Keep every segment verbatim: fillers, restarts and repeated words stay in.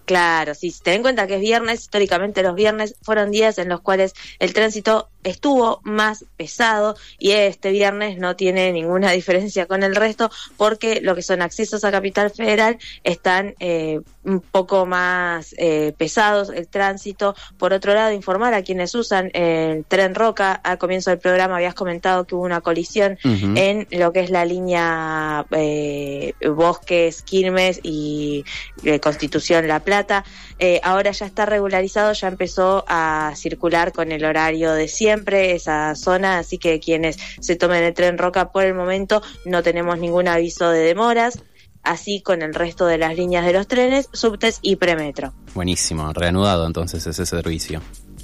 Claro, sí, ten en cuenta que es viernes, históricamente los viernes fueron días en los cuales el tránsito estuvo más pesado y este viernes no tiene ninguna diferencia con el resto porque lo que son accesos a Capital Federal están eh, un poco más eh, pesados el tránsito. Por otro lado, informar a quienes usan el tren Roca, al comienzo del programa habías comentado que hubo una colisión uh-huh. en lo que es la línea eh, Bosques, Quilmes y eh, Constitución La Plata. Eh, ahora ya está regularizado, ya empezó a circular con el horario de siempre esa zona, así que quienes se tomen el tren Roca por el momento no tenemos ningún aviso de demoras, así con el resto de las líneas de los trenes, subtes y premetro. Buenísimo, reanudado entonces ese servicio.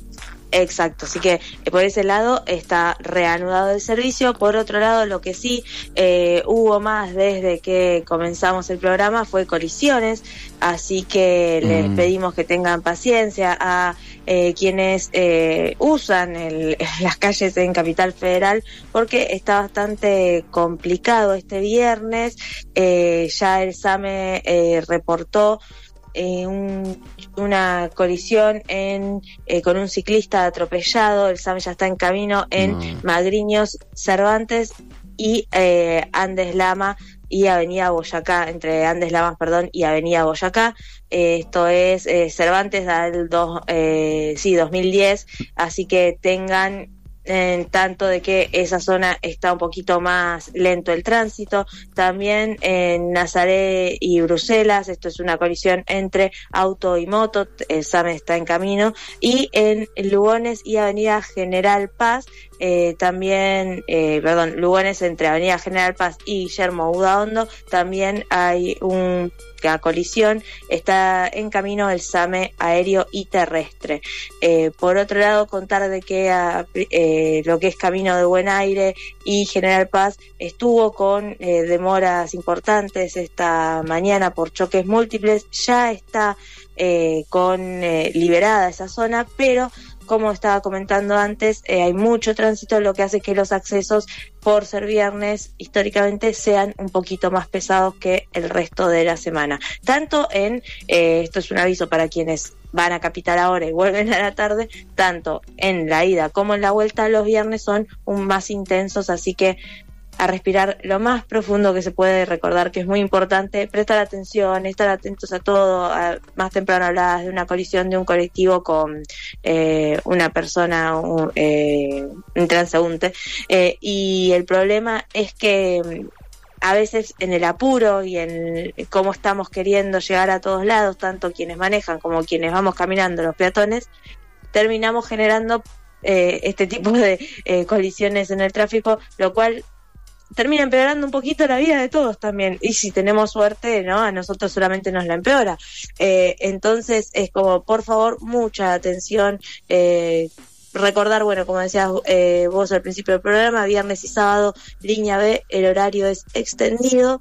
Exacto, así que eh, por ese lado está reanudado el servicio. Por otro lado, lo que sí eh, hubo más desde que comenzamos el programa fue colisiones, así que mm. les pedimos que tengan paciencia a eh, quienes eh, usan el, las calles en Capital Federal, porque está bastante complicado este viernes. Eh, ya el SAME eh, reportó Eh, un, una colisión en eh, con un ciclista atropellado. El SAME ya está en camino en mm. Magriños, Cervantes y eh, Andes Lama y Avenida Boyacá, entre Andes Lamas, perdón, y Avenida Boyacá. Eh, esto es eh, Cervantes del dos, eh, sí, dos mil diez, así que tengan en tanto de que esa zona está un poquito más lento el tránsito. También en Nazaré y Bruselas, esto es una colisión entre auto y moto, el SAME está en camino, y en Lugones y Avenida General Paz, eh, también, eh, perdón, Lugones entre Avenida General Paz y Guillermo Udaondo, también hay un la colisión, está en camino el SAME aéreo y terrestre. Eh, por otro lado, contar de que a, eh, lo que es Camino de Buen Aire y General Paz estuvo con eh, demoras importantes esta mañana por choques múltiples, ya está eh, con eh, liberada esa zona, pero como estaba comentando antes, eh, hay mucho tránsito, lo que hace que los accesos, por ser viernes, históricamente sean un poquito más pesados que el resto de la semana. Tanto en, eh, esto es un aviso para quienes van a Capital ahora y vuelven a la tarde, tanto en la ida como en la vuelta, los viernes son un más intensos, así que a respirar lo más profundo que se puede, recordar que es muy importante prestar atención, estar atentos a todo. A, más temprano hablabas de una colisión de un colectivo con eh, una persona, un, eh, un transeúnte, eh, y el problema es que a veces en el apuro y en cómo estamos queriendo llegar a todos lados, tanto quienes manejan como quienes vamos caminando, los peatones, terminamos generando eh, este tipo de eh, colisiones en el tráfico, lo cual termina empeorando un poquito la vida de todos también, y si tenemos suerte, ¿no? A nosotros solamente nos la empeora. Eh, entonces es como, por favor, mucha atención, eh, recordar, bueno, como decías eh, vos al principio del programa, viernes y sábado, línea B, el horario es extendido.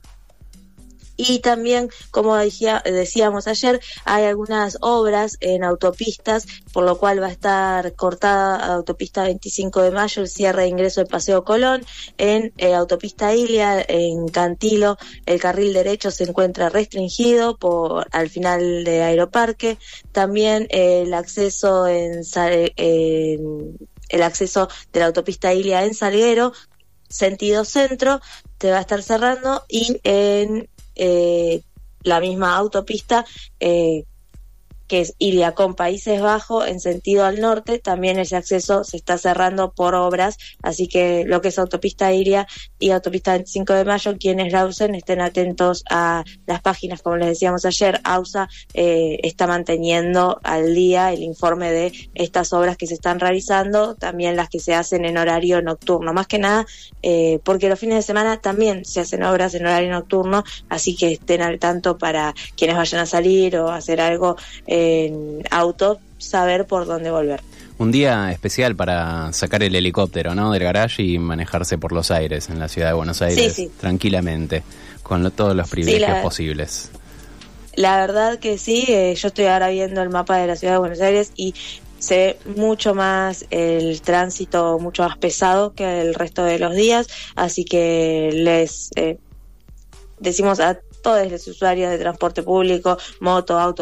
Y también, como decía, decíamos ayer, hay algunas obras en autopistas, por lo cual va a estar cortada autopista veinticinco de mayo, el cierre de ingreso del Paseo Colón. En eh, autopista Ilia, en Cantilo, el carril derecho se encuentra restringido por al final de Aeroparque. También eh, el acceso en, en el acceso de la autopista Ilia en Salguero, sentido centro, te va a estar cerrando, y en Eh, la misma autopista eh, que es Ilia con Países Bajos en sentido al norte, también ese acceso se está cerrando por obras, así que lo que es autopista Ilia y autopista veinticinco de mayo, quienes la usen estén atentos a las páginas, como les decíamos ayer. AUSA eh, está manteniendo al día el informe de estas obras que se están realizando, también las que se hacen en horario nocturno, más que nada eh, porque los fines de semana también se hacen obras en horario nocturno, así que estén al tanto para quienes vayan a salir o hacer algo en auto, saber por dónde volver. Un día especial para sacar el helicóptero, ¿no?, del garage y manejarse por los aires en la ciudad de Buenos Aires, sí, sí, tranquilamente, con lo, todos los privilegios sí, la, posibles. La verdad que sí, eh, yo estoy ahora viendo el mapa de la ciudad de Buenos Aires y se ve mucho más el tránsito, mucho más pesado que el resto de los días, así que les eh, decimos a todos los usuarios de transporte público, moto, auto,